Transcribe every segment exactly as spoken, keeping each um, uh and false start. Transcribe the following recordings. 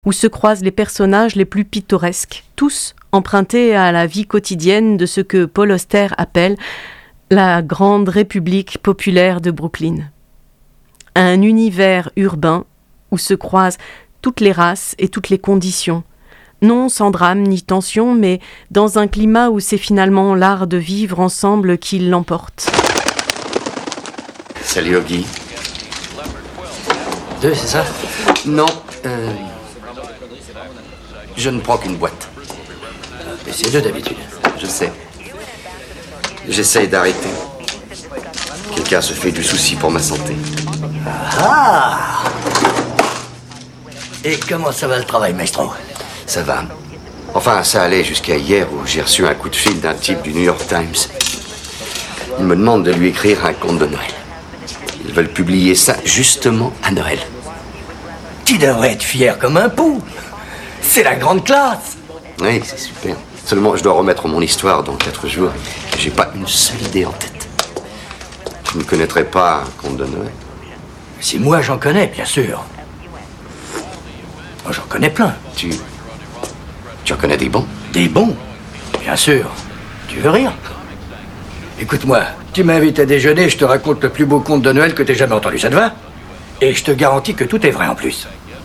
où se croisent les personnages les plus pittoresques, tous empruntés à la vie quotidienne de ce que Paul Auster appelle la grande république populaire de Brooklyn. Un univers urbain où se croisent toutes les races et toutes les conditions, non sans drame ni tension, mais dans un climat où c'est finalement l'art de vivre ensemble qui l'emporte. Salut Oggy. Deux, c'est ça? Non, euh... je ne prends qu'une boîte. Mais c'est deux d'habitude. Je sais. J'essaye d'arrêter. Quelqu'un se fait du souci pour ma santé. Ah! Et comment ça va le travail, maestro? Ça va. Enfin, ça allait jusqu'à hier où j'ai reçu un coup de fil d'un type du New York Times. Il me demande de lui écrire un conte de Noël. Ils veulent publier ça justement à Noël. Tu devrais être fier comme un pou. C'est la grande classe. Oui, c'est super. Seulement, je dois remettre mon histoire dans quatre jours. J'ai pas une seule idée en tête. Tu ne connaîtrais pas un conte de Noël? Si moi j'en connais, bien sûr. Moi j'en connais plein. Tu... Tu en connais des bons? Des bons? Bien sûr. Tu veux rire? Écoute-moi, tu m'invites à déjeuner, je te raconte le plus beau conte de Noël que t'aies jamais entendu, ça te va? Et je te garantis que tout est vrai en plus.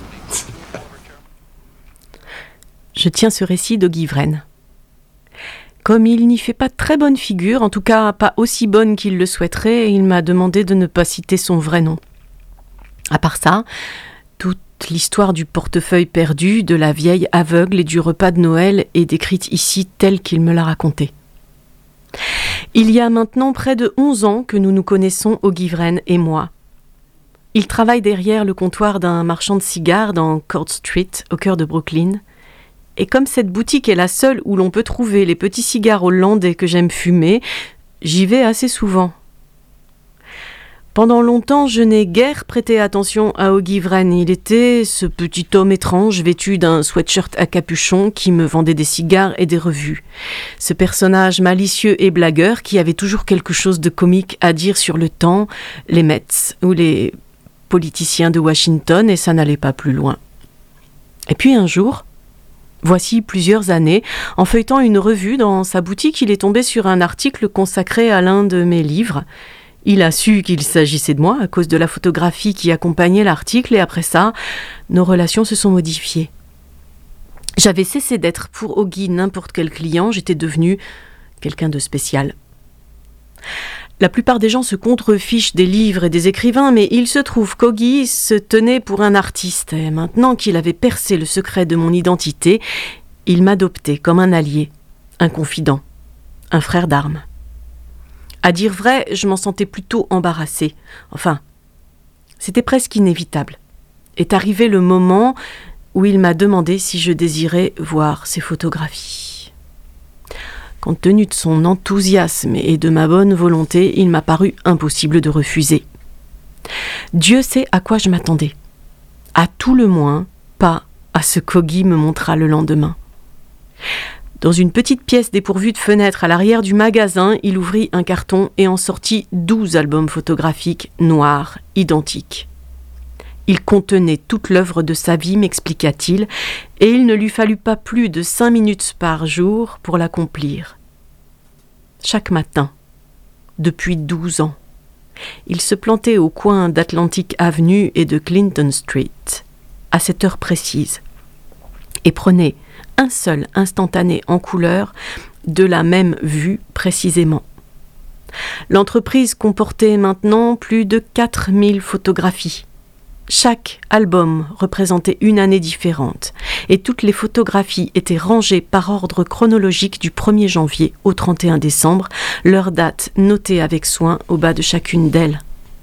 Je tiens ce récit d'Oggy Wren. Comme il n'y fait pas très bonne figure, en tout cas pas aussi bonne qu'il le souhaiterait, il m'a demandé de ne pas citer son vrai nom. À part ça, toute l'histoire du portefeuille perdu, de la vieille aveugle et du repas de Noël est décrite ici telle qu'il me l'a racontée. Il y a maintenant près de onze ans que nous nous connaissons, Oggy Wren et moi. Il travaille derrière le comptoir d'un marchand de cigares dans Court Street, au cœur de Brooklyn. Et comme cette boutique est la seule où l'on peut trouver les petits cigares hollandais que j'aime fumer, j'y vais assez souvent. Pendant longtemps, je n'ai guère prêté attention à Oggy Wren. Il était ce petit homme étrange vêtu d'un sweatshirt à capuchon qui me vendait des cigares et des revues. Ce personnage malicieux et blagueur qui avait toujours quelque chose de comique à dire sur le temps, les Mets ou les politiciens de Washington, et ça n'allait pas plus loin. Et puis un jour, voici plusieurs années, en feuilletant une revue dans sa boutique, il est tombé sur un article consacré à l'un de mes livres. Il a su qu'il s'agissait de moi à cause de la photographie qui accompagnait l'article, et après ça, nos relations se sont modifiées. J'avais cessé d'être pour Oggy n'importe quel client, j'étais devenue quelqu'un de spécial. La plupart des gens se contrefichent des livres et des écrivains, mais il se trouve qu'Oggy se tenait pour un artiste. Et maintenant qu'il avait percé le secret de mon identité, il m'adoptait comme un allié, un confident, un frère d'armes. À dire vrai, je m'en sentais plutôt embarrassée. Enfin, c'était presque inévitable. Est arrivé le moment où il m'a demandé si je désirais voir ses photographies. Compte tenu de son enthousiasme et de ma bonne volonté, il m'a paru impossible de refuser. Dieu sait à quoi je m'attendais. À tout le moins, pas à ce qu'Oggy me montra le lendemain. Dans une petite pièce dépourvue de fenêtre à l'arrière du magasin, il ouvrit un carton et en sortit douze albums photographiques noirs, identiques. Il contenait toute l'œuvre de sa vie, m'expliqua-t-il, et il ne lui fallut pas plus de cinq minutes par jour pour l'accomplir. Chaque matin, depuis douze ans, il se plantait au coin d'Atlantic Avenue et de Clinton Street, à cette heure précise, et prenait un seul instantané en couleur de la même vue précisément. L'entreprise comportait maintenant plus de quatre mille photographies. Chaque album représentait une année différente, et toutes les photographies étaient rangées par ordre chronologique du premier janvier au trente et un décembre, leur date notée avec soin au bas de chacune d'elles.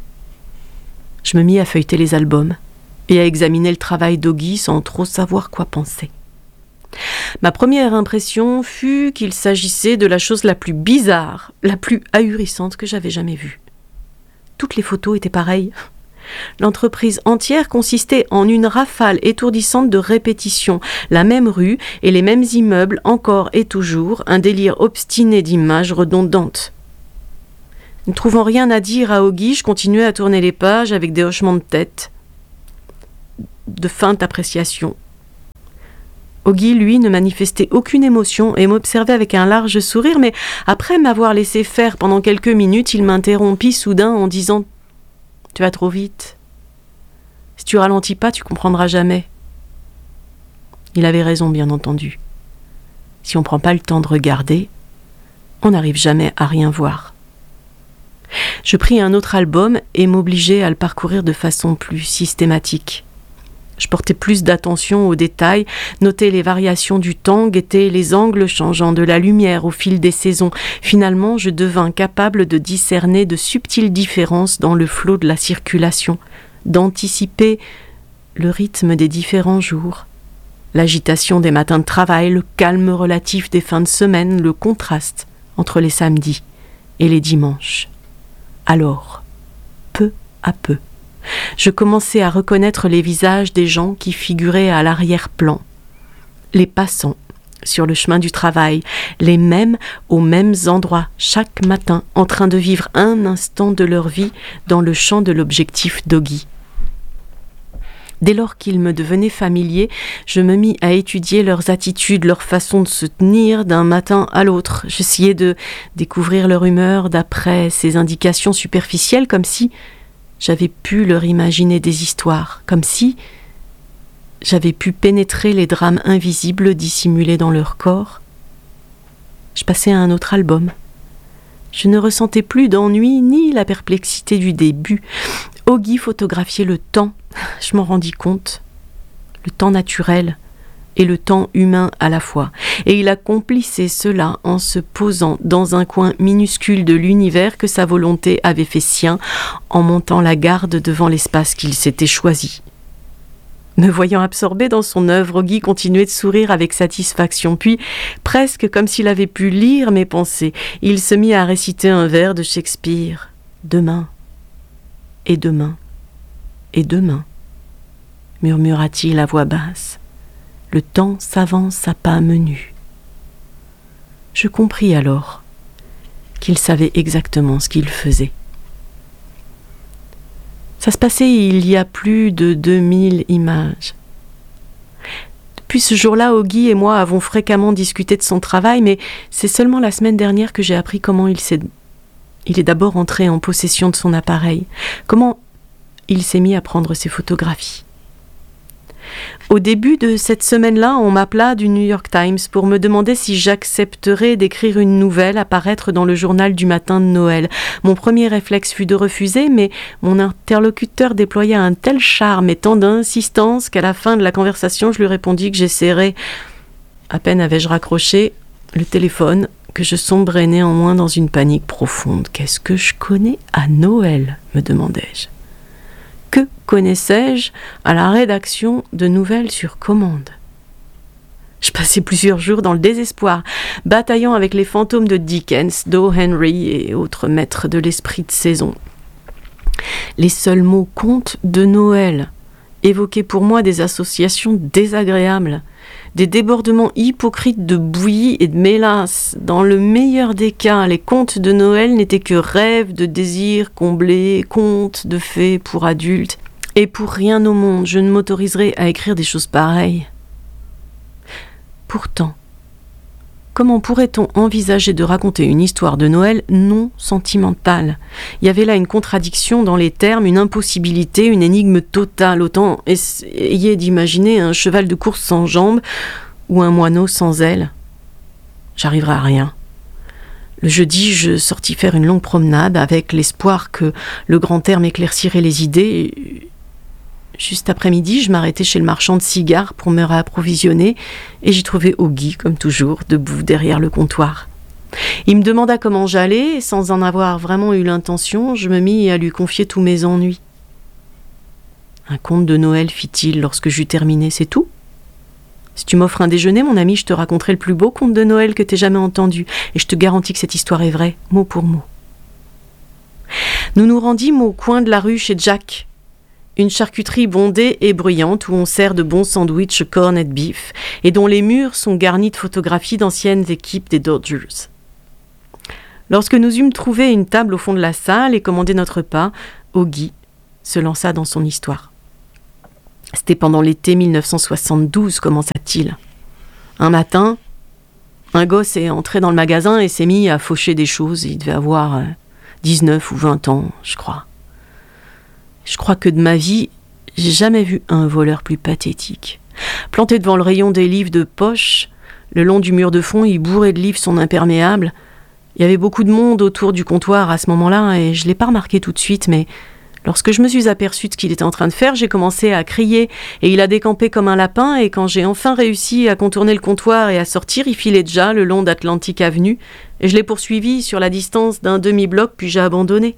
Je me mis à feuilleter les albums et à examiner le travail d'Oggy sans trop savoir quoi penser. Ma première impression fut qu'il s'agissait de la chose la plus bizarre, la plus ahurissante que j'avais jamais vue. Toutes les photos étaient pareilles. L'entreprise entière consistait en une rafale étourdissante de répétitions, la même rue et les mêmes immeubles encore et toujours, un délire obstiné d'images redondantes. Ne trouvant rien à dire à Oggy, je continuais à tourner les pages avec des hochements de tête, de feinte appréciation. Oggy, lui, ne manifestait aucune émotion et m'observait avec un large sourire, mais après m'avoir laissé faire pendant quelques minutes, il m'interrompit soudain en disant « Tu vas trop vite. Si tu ralentis pas, tu comprendras jamais. » Il avait raison, bien entendu. Si on ne prend pas le temps de regarder, on n'arrive jamais à rien voir. Je pris un autre album et m'obligeai à le parcourir de façon plus systématique. Je portais plus d'attention aux détails, notais les variations du temps, guettais les angles changeants de la lumière au fil des saisons. Finalement, je devins capable de discerner de subtiles différences dans le flot de la circulation, d'anticiper le rythme des différents jours, l'agitation des matins de travail, le calme relatif des fins de semaine, le contraste entre les samedis et les dimanches. Alors, peu à peu, je commençais à reconnaître les visages des gens qui figuraient à l'arrière-plan, les passants sur le chemin du travail, les mêmes aux mêmes endroits chaque matin, en train de vivre un instant de leur vie dans le champ de l'objectif d'Oggy. Dès lors qu'ils me devenaient familiers, je me mis à étudier leurs attitudes, leur façon de se tenir d'un matin à l'autre. J'essayais de découvrir leur humeur d'après ces indications superficielles, comme si j'avais pu leur imaginer des histoires, comme si j'avais pu pénétrer les drames invisibles dissimulés dans leur corps. Je passais à un autre album. Je ne ressentais plus d'ennui ni la perplexité du début. Oggy photographiait le temps, je m'en rendis compte, le temps naturel et le temps humain à la fois. Et il accomplissait cela en se posant dans un coin minuscule de l'univers que sa volonté avait fait sien, en montant la garde devant l'espace qu'il s'était choisi. Me voyant absorbé dans son œuvre, Oggy continuait de sourire avec satisfaction, puis, presque comme s'il avait pu lire mes pensées, il se mit à réciter un vers de Shakespeare. « Demain, et demain, et demain », murmura-t-il à voix basse. Le temps s'avance à pas menus. Je compris alors qu'il savait exactement ce qu'il faisait. Ça se passait il y a plus de deux mille images. Depuis ce jour-là, Oggy et moi avons fréquemment discuté de son travail, mais c'est seulement la semaine dernière que j'ai appris comment il s'est... Il est d'abord entré en possession de son appareil, comment il s'est mis à prendre ses photographies. Au début de cette semaine-là, on m'appela du New York Times pour me demander si j'accepterais d'écrire une nouvelle à paraître dans le journal du matin de Noël. Mon premier réflexe fut de refuser, mais mon interlocuteur déploya un tel charme et tant d'insistance qu'à la fin de la conversation, je lui répondis que j'essaierais. À peine avais-je raccroché le téléphone que je sombrais néanmoins dans une panique profonde. « Qu'est-ce que je connais à Noël ?» me demandai-je. Que connaissais-je à la rédaction de nouvelles sur commande? Je passais plusieurs jours dans le désespoir, bataillant avec les fantômes de Dickens, d'O. Henry et autres maîtres de l'esprit de saison. Les seuls mots « contes de Noël » évoquaient pour moi des associations désagréables, des débordements hypocrites de bouillie et de mélasse. Dans le meilleur des cas, les contes de Noël n'étaient que rêves de désirs comblés, contes de fées pour adultes. Et pour rien au monde, je ne m'autoriserai à écrire des choses pareilles. Pourtant, comment pourrait-on envisager de raconter une histoire de Noël non sentimentale? Il y avait là une contradiction dans les termes, une impossibilité, une énigme totale. Autant essayer d'imaginer un cheval de course sans jambes ou un moineau sans ailes. J'arriverai à rien. Le jeudi, je sortis faire une longue promenade avec l'espoir que le grand air m'éclaircirait les idées. Juste après-midi, je m'arrêtais chez le marchand de cigares pour me réapprovisionner et j'y trouvais Oggy, comme toujours, debout derrière le comptoir. Il me demanda comment j'allais et sans en avoir vraiment eu l'intention, je me mis à lui confier tous mes ennuis. Un conte de Noël, fit-il lorsque j'eus terminé, c'est tout? Si tu m'offres un déjeuner, mon ami, je te raconterai le plus beau conte de Noël que t'aies jamais entendu et je te garantis que cette histoire est vraie, mot pour mot. Nous nous rendîmes au coin de la rue chez Jack, une charcuterie bondée et bruyante où on sert de bons sandwichs corned beef et dont les murs sont garnis de photographies d'anciennes équipes des Dodgers. Lorsque nous eûmes trouvé une table au fond de la salle et commandé notre repas, Oggy se lança dans son histoire. C'était pendant l'été mille neuf cent soixante-douze, commença-t-il. Un matin, un gosse est entré dans le magasin et s'est mis à faucher des choses. Il devait avoir euh, dix-neuf ou vingt ans, je crois. Je crois que de ma vie, j'ai jamais vu un voleur plus pathétique. Planté devant le rayon des livres de poche, le long du mur de fond, il bourrait de livres son imperméable. Il y avait beaucoup de monde autour du comptoir à ce moment-là et je ne l'ai pas remarqué tout de suite, mais lorsque je me suis aperçue de ce qu'il était en train de faire, j'ai commencé à crier et il a décampé comme un lapin et quand j'ai enfin réussi à contourner le comptoir et à sortir, il filait déjà le long d'Atlantic Avenue et je l'ai poursuivi sur la distance d'un demi-bloc puis j'ai abandonné.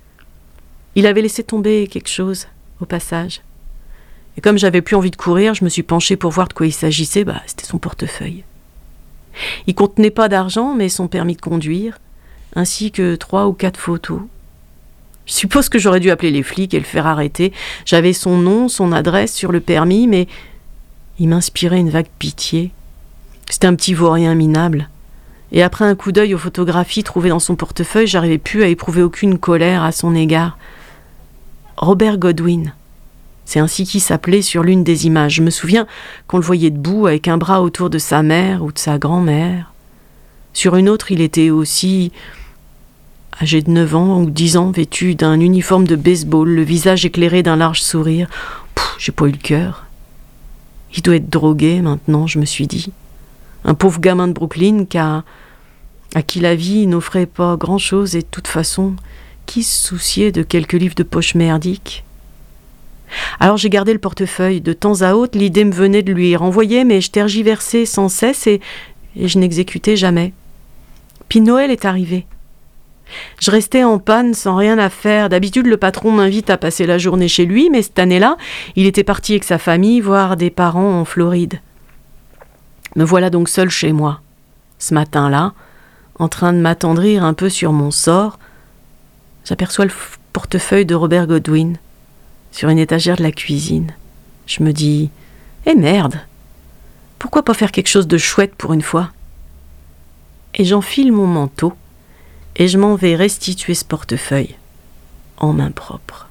Il avait laissé tomber quelque chose au passage. Et comme j'avais plus envie de courir, je me suis penchée pour voir de quoi il s'agissait, bah, c'était son portefeuille. Il contenait pas d'argent, mais son permis de conduire, ainsi que trois ou quatre photos. Je suppose que j'aurais dû appeler les flics et le faire arrêter. J'avais son nom, son adresse sur le permis, mais il m'inspirait une vague pitié. C'était un petit vaurien minable. Et après un coup d'œil aux photographies trouvées dans son portefeuille, j'arrivais plus à éprouver aucune colère à son égard. Robert Godwin. C'est ainsi qu'il s'appelait sur l'une des images. Je me souviens qu'on le voyait debout avec un bras autour de sa mère ou de sa grand-mère. Sur une autre, il était aussi âgé de neuf ans ou dix ans, vêtu d'un uniforme de baseball, le visage éclairé d'un large sourire. Pouf, j'ai pas eu le cœur. Il doit être drogué maintenant, je me suis dit. Un pauvre gamin de Brooklyn qu'à, à qui la vie n'offrait pas grand-chose et de toute façon, qui se souciait de quelques livres de poche merdiques. Alors j'ai gardé le portefeuille. De temps à autre, l'idée me venait de lui renvoyer, mais je tergiversais sans cesse et, et je n'exécutais jamais. Puis Noël est arrivé. Je restais en panne sans rien à faire. D'habitude, le patron m'invite à passer la journée chez lui, mais cette année-là, il était parti avec sa famille voir des parents en Floride. Me voilà donc seule chez moi. Ce matin-là, en train de m'attendrir un peu sur mon sort, j'aperçois le portefeuille de Robert Godwin sur une étagère de la cuisine. Je me dis « Eh merde, pourquoi pas faire quelque chose de chouette pour une fois ?» Et j'enfile mon manteau et je m'en vais restituer ce portefeuille en main propre.